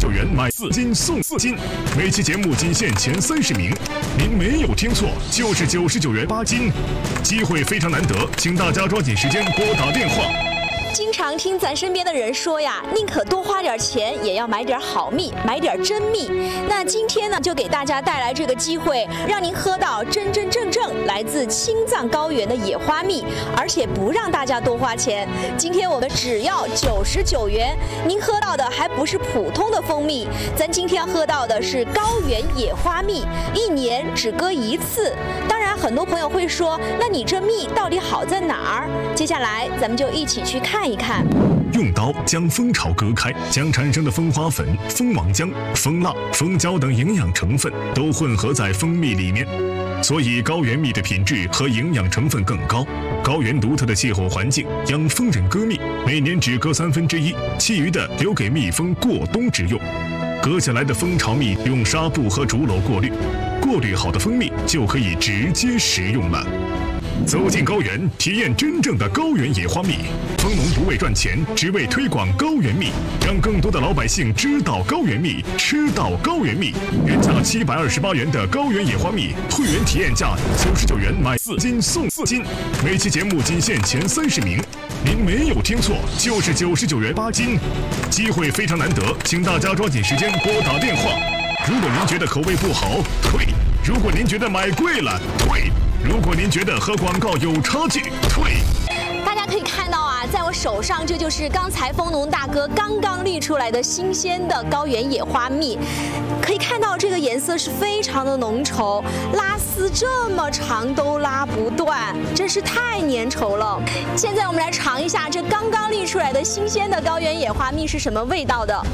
99元买4斤送4斤，每期节目仅限前30名。您没有听错，就是99元8斤，机会非常难得，请大家抓紧时间拨打电话。 经常听咱身边的人说呀，宁可多花点钱，也要买点好蜜，买点真蜜。那今天呢，就给大家带来这个机会，让您喝到真真正正来自青藏高原的野花蜜，而且不让大家多花钱。今天我们只要99元，您喝到的还不是普通的蜂蜜，咱今天喝到的是高原野花蜜，1年只割1次。当然，很多朋友会说，那你这蜜到底好在哪儿？接下来咱们就一起去看一看。 用刀将蜂巢割开，将产生的蜂花粉、蜂王浆、蜂蜡、蜂胶等营养成分都混合在蜂蜜里面，所以高原蜜的品质和营养成分更高。高原独特的气候环境让蜂人割蜜每年只割1/3，其余的留给蜜蜂过冬之用。割下来的蜂巢蜜用纱布和竹篓过滤，过滤好的蜂蜜就可以直接食用了。走进高原，体验真正的高原野花蜜。蜂农不为赚钱，只为推广高原蜜，让更多的老百姓知道高原蜜，吃到高原蜜。原价728元的高原野花蜜，会员体验价99元买4斤送4斤。每期节目仅限前30名。您没有听错，就是99元8斤，机会非常难得，请大家抓紧时间拨打电话。如果您觉得口味不好，退；如果您觉得买贵了，退；如果您觉得和广告有差距，退。 大家可以看到啊，在我手上这就是刚才蜂农大哥刚刚滤出来的新鲜的高原野花蜜，可以看到这个颜色是非常的浓稠，拉丝这么长都拉不断，真是太粘稠了。现在我们来尝一下这刚刚滤出来的新鲜的高原野花蜜是什么味道的。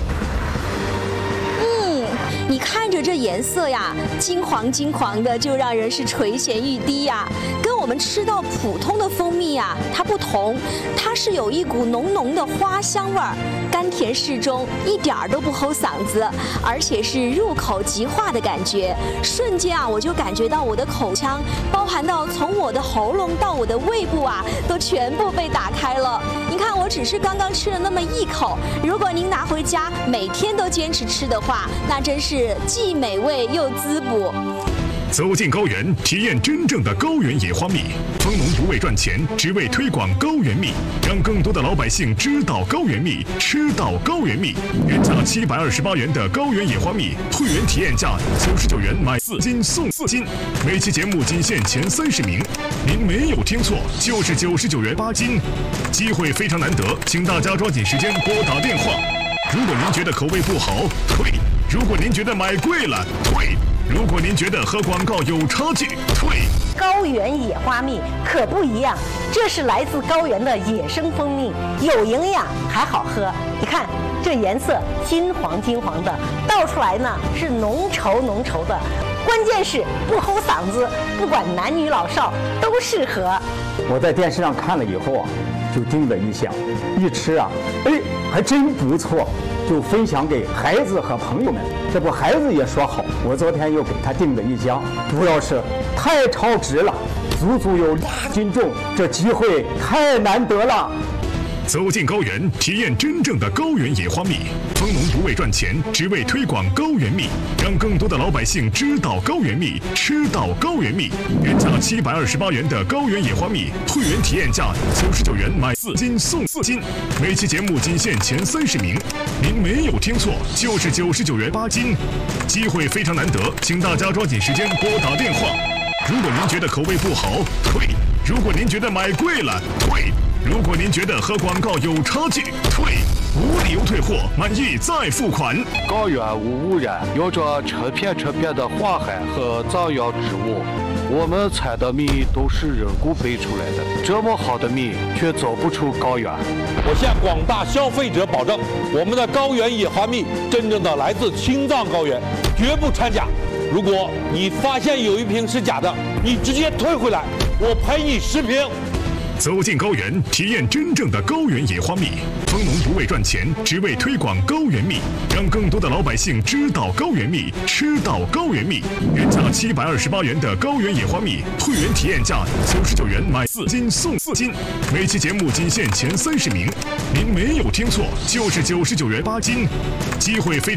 你看着这颜色呀，金黄金黄的，就让人是垂涎欲滴呀。跟我们吃到普通的蜂蜜呀，它不同，它是有一股浓浓的花香味儿，甘甜适中，一点儿都不齁嗓子，而且是入口即化的感觉。瞬间啊，我就感觉到我的口腔，包含到从我的喉咙到我的胃部啊，都全部被打开了。你看，我只是刚刚吃了那么1口，如果您拿回家每天都坚持吃的话，那真是既美味又滋补。 走进高原，体验真正的高原野花蜜。蜂农不为赚钱，只为推广高原蜜，让更多的老百姓知道高原蜜，吃到高原蜜。原价728元的高原野花蜜，会员体验价99元买4斤送4斤。每期节目仅限前30名。您没有听错，就是99元8斤，机会非常难得，请大家抓紧时间拨打电话。如果您觉得口味不好，退；如果您觉得买贵了，退；如果您觉得和广告有差距，退。 高原野花蜜可不一样，这是来自高原的野生蜂蜜，有营养还好喝。你看这颜色金黄金黄的，倒出来呢是浓稠浓稠的，关键是不齁嗓子，不管男女老少都适合。 我在电视上看了以后啊，就叮了一下，一吃啊，还真不错，就分享给孩子和朋友们。这不，孩子也说好，我昨天又给他订了一箱，主要是太超值了，足足有8斤重，这机会太难得了。 走进高原，体验真正的高原野花蜜。蜂农不为赚钱，只为推广高原蜜，让更多的老百姓知道高原蜜，吃到高原蜜。原价728元的高原野花蜜，会员体验价99元买4斤送4斤。每期节目仅限前30名。您没有听错，就是99元8斤，机会非常难得，请大家抓紧时间拨打电话。如果您觉得口味不好，退；如果您觉得买贵了，退；如果您觉得和广告有差距，退。无理由退货，满意再付款。 高原无污染，有着成片成片的花海和藏药植物。我们采的蜜都是人工培出来的，这么好的蜜却走不出高原。 我向广大消费者保证，我们的高原野花蜜真正的来自青藏高原，绝不掺假。如果你发现有一瓶是假的，你直接退回来，我赔你10瓶。 走进高原，体验真正的高原野花蜜。蜂农不为赚钱，只为推广高原蜜，让更多的老百姓知道高原蜜，吃到高原蜜。原价728元的高原野花蜜，会员体验价99元买4斤送4斤。每期节目仅限前30名。您没有听错，就是99元8斤，机会非常